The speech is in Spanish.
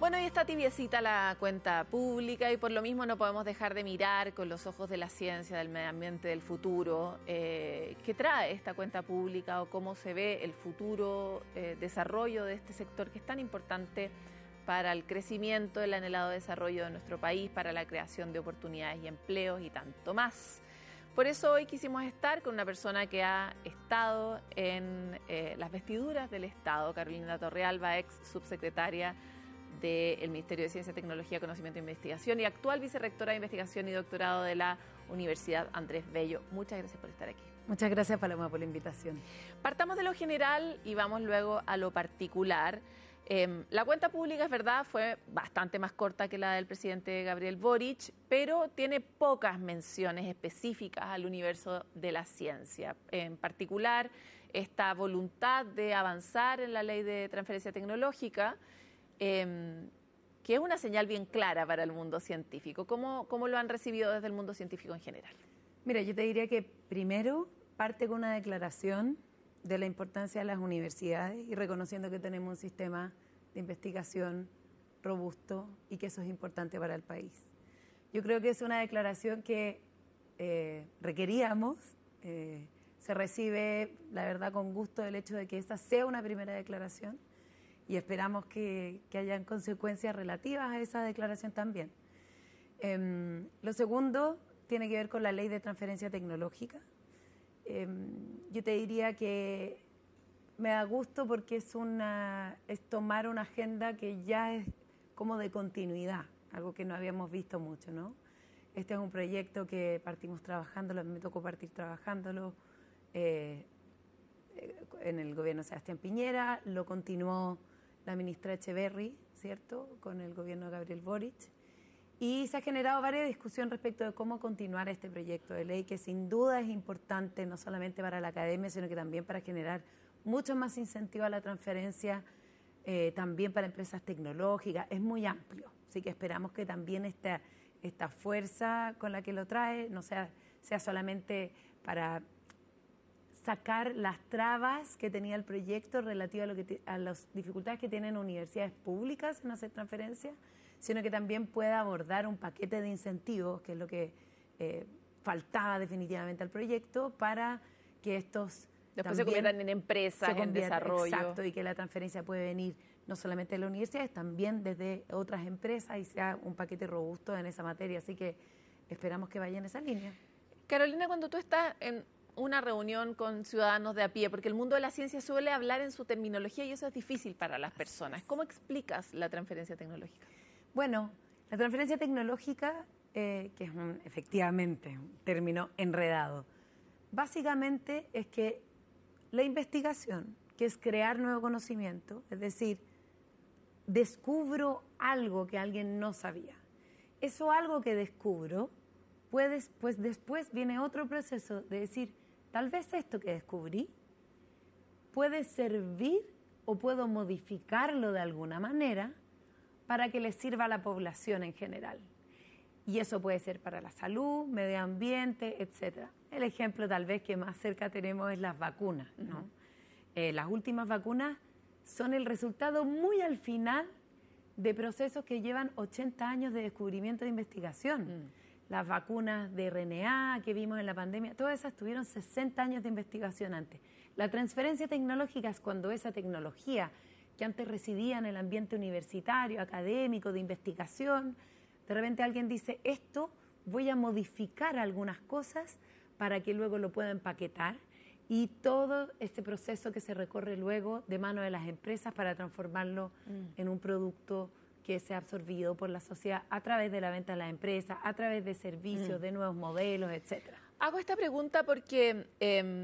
Bueno, y está tibiecita la cuenta pública y por lo mismo no podemos dejar de mirar con los ojos de la ciencia, del medio ambiente, del futuro, qué trae esta cuenta pública o cómo se ve el futuro desarrollo de este sector que es tan importante para el crecimiento, el anhelado desarrollo de nuestro país, para la creación de oportunidades y empleos y tanto más. Por eso hoy quisimos estar con una persona que ha estado en las vestiduras del Estado, Carolina Torrealba, ex subsecretaria del Ministerio de Ciencia, Tecnología, Conocimiento e Investigación y actual vicerrectora de Investigación y Doctorado de la Universidad Andrés Bello. Muchas gracias por estar aquí. Muchas gracias, Paloma, por la invitación. Partamos de lo general y vamos luego a lo particular. La cuenta pública, es verdad, fue bastante más corta que la del presidente Gabriel Boric, pero tiene pocas menciones específicas al universo de la ciencia. En particular, esta voluntad de avanzar en la ley de transferencia tecnológica, que es una señal bien clara para el mundo científico. ¿Cómo lo han recibido desde el mundo científico en general? Mira, yo te diría que primero parte con una declaración de la importancia de las universidades y reconociendo que tenemos un sistema de investigación robusto y que eso es importante para el país. Yo creo que es una declaración que requeríamos, se recibe, la verdad, con gusto el hecho de que esta sea una primera declaración y esperamos que hayan consecuencias relativas a esa declaración también. Lo segundo tiene que ver con la ley de transferencia tecnológica. Yo te diría que me da gusto porque es tomar una agenda que ya es como de continuidad, algo que no habíamos visto mucho, ¿no? Este es un proyecto que partimos trabajándolo, me tocó partir trabajándolo en el gobierno de Sebastián Piñera, lo continuó la ministra Echeverri, ¿cierto?, con el gobierno de Gabriel Boric. Y se ha generado varias discusiones respecto de cómo continuar este proyecto de ley, que sin duda es importante no solamente para la academia, sino que también para generar mucho más incentivo a la transferencia, también para empresas tecnológicas. Es muy amplio, así que esperamos que también esta fuerza con la que lo trae no sea solamente para sacar las trabas que tenía el proyecto relativo a las dificultades que tienen universidades públicas en hacer transferencia, sino que también pueda abordar un paquete de incentivos, que es lo que faltaba definitivamente al proyecto, para que estos después se conviertan en empresas, en desarrollo. Exacto, y que la transferencia puede venir no solamente de las universidades, también desde otras empresas y sea un paquete robusto en esa materia. Así que esperamos que vaya en esa línea. Carolina, cuando tú estás en una reunión con ciudadanos de a pie, porque el mundo de la ciencia suele hablar en su terminología y eso es difícil para las personas, ¿cómo explicas la transferencia tecnológica? Bueno, la transferencia tecnológica, que es efectivamente un término enredado, básicamente es que la investigación, que es crear nuevo conocimiento, es decir, descubro algo que alguien no sabía. Eso algo que descubro, pues después viene otro proceso de decir, tal vez esto que descubrí puede servir o puedo modificarlo de alguna manera para que le sirva a la población en general. Y eso puede ser para la salud, medio ambiente, etc. El ejemplo tal vez que más cerca tenemos es las vacunas, ¿no? Las últimas vacunas son el resultado muy al final de procesos que llevan 80 años de descubrimiento de investigación. Las vacunas de RNA que vimos en la pandemia, todas esas tuvieron 60 años de investigación antes. La transferencia tecnológica es cuando esa tecnología que antes residía en el ambiente universitario, académico, de investigación, de repente alguien dice, esto voy a modificar algunas cosas para que luego lo pueda empaquetar y todo este proceso que se recorre luego de mano de las empresas para transformarlo en un producto que sea absorbido por la sociedad a través de la venta de las empresas, a través de servicios, de nuevos modelos, etcétera. Hago esta pregunta porque